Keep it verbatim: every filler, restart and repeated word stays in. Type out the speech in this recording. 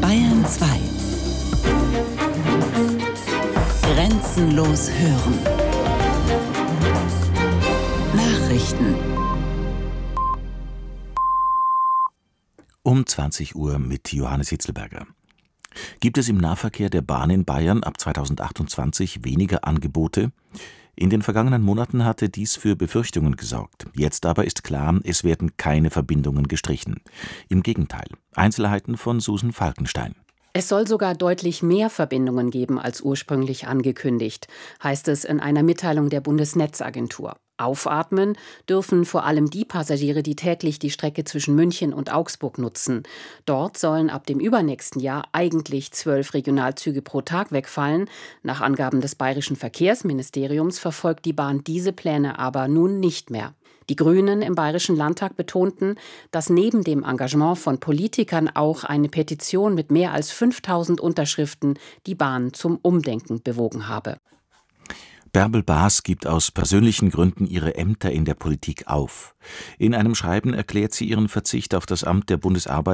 Bayern zwei. Grenzenlos hören. Nachrichten. Um zwanzig Uhr mit Johannes Hitzelberger. Gibt es im Nahverkehr der Bahn in Bayern ab zweitausendachtundzwanzig weniger Angebote? In den vergangenen Monaten hatte dies für Befürchtungen gesorgt. Jetzt aber ist klar, es werden keine Verbindungen gestrichen. Im Gegenteil. Einzelheiten von Susan Falkenstein. Es soll sogar deutlich mehr Verbindungen geben als ursprünglich angekündigt, heißt es in einer Mitteilung der Bundesnetzagentur. Aufatmen dürfen vor allem die Passagiere, die täglich die Strecke zwischen München und Augsburg nutzen. Dort sollen ab dem übernächsten Jahr eigentlich zwölf Regionalzüge pro Tag wegfallen. Nach Angaben des Bayerischen Verkehrsministeriums verfolgt die Bahn diese Pläne aber nun nicht mehr. Die Grünen im Bayerischen Landtag betonten, dass neben dem Engagement von Politikern auch eine Petition mit mehr als fünftausend Unterschriften die Bahn zum Umdenken bewogen habe. Bärbel Baas gibt aus persönlichen Gründen ihre Ämter in der Politik auf. In einem Schreiben erklärt sie ihren Verzicht auf das Amt der Bundesarbeits-